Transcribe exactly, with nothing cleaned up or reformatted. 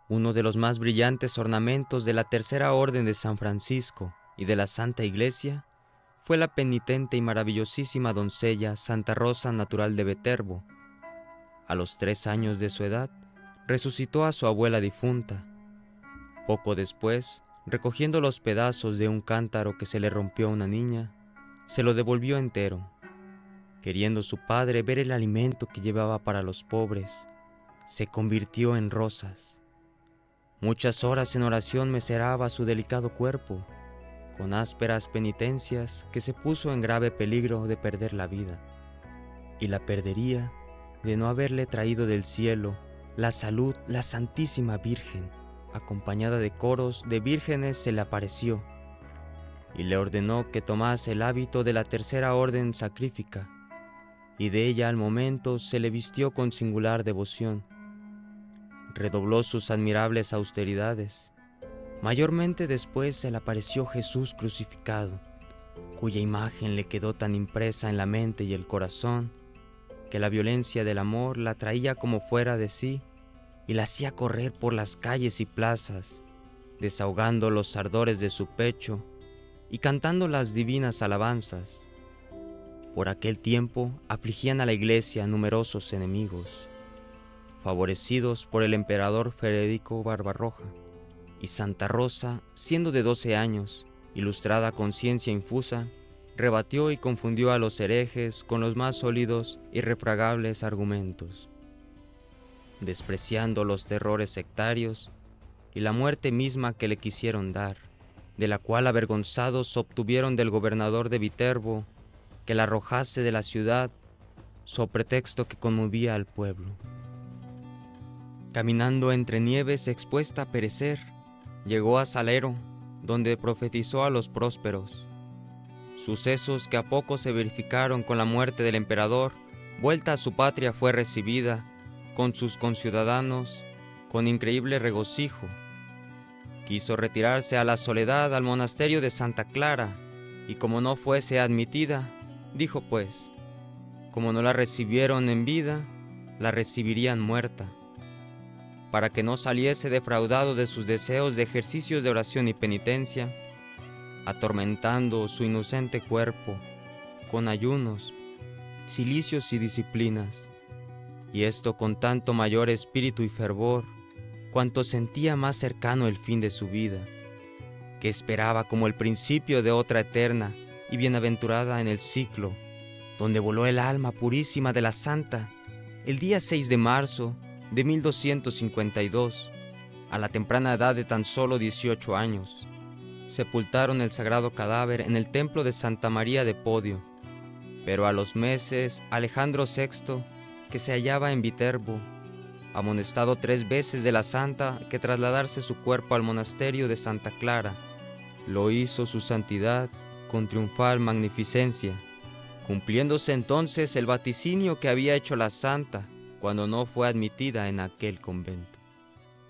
Uno de los más brillantes ornamentos de la Tercera Orden de San Francisco y de la Santa Iglesia fue la penitente y maravillosísima doncella Santa Rosa natural de Viterbo. A los tres años de su edad, resucitó a su abuela difunta. Poco después, recogiendo los pedazos de un cántaro que se le rompió a una niña, se lo devolvió entero. Queriendo su padre ver el alimento que llevaba para los pobres, se convirtió en rosas. Muchas horas en oración meceraba su delicado cuerpo, con ásperas penitencias que se puso en grave peligro de perder la vida, y la perdería de no haberle traído del cielo la salud la Santísima Virgen. Acompañada de coros de vírgenes se le apareció y le ordenó que tomase el hábito de la Tercera Orden sacrífica, y de ella al momento se le vistió con singular devoción. Redobló sus admirables austeridades. Mayormente después se le apareció Jesús crucificado, cuya imagen le quedó tan impresa en la mente y el corazón que la violencia del amor la traía como fuera de sí y la hacía correr por las calles y plazas, desahogando los ardores de su pecho y cantando las divinas alabanzas. Por aquel tiempo afligían a la Iglesia numerosos enemigos, favorecidos por el emperador Federico Barbarroja, y Santa Rosa, siendo de doce años, ilustrada con ciencia infusa, rebatió y confundió a los herejes con los más sólidos y refragables argumentos, despreciando los terrores sectarios y la muerte misma que le quisieron dar, de la cual avergonzados obtuvieron del gobernador de Viterbo que la arrojase de la ciudad, so pretexto que conmovía al pueblo. Caminando entre nieves expuesta a perecer, llegó a Salero, donde profetizó a los prósperos. Sucesos que a poco se verificaron con la muerte del emperador. Vuelta a su patria fue recibida con sus conciudadanos con increíble regocijo. Quiso retirarse a la soledad al monasterio de Santa Clara, y como no fuese admitida, dijo pues, como no la recibieron en vida, la recibirían muerta, para que no saliese defraudado de sus deseos de ejercicios de oración y penitencia, atormentando su inocente cuerpo con ayunos, cilicios y disciplinas, y esto con tanto mayor espíritu y fervor, cuanto sentía más cercano el fin de su vida, que esperaba como el principio de otra eterna y bienaventurada en el ciclo, donde voló el alma purísima de la santa el día seis de marzo de mil doscientos cincuenta y dos, a la temprana edad de tan solo dieciocho años. Sepultaron el sagrado cadáver en el templo de Santa María de Podio, pero a los meses Alejandro sexto, que se hallaba en Viterbo, amonestado tres veces de la santa que trasladarse su cuerpo al monasterio de Santa Clara, lo hizo su santidad con triunfal magnificencia, cumpliéndose entonces el vaticinio que había hecho la santa cuando no fue admitida en aquel convento.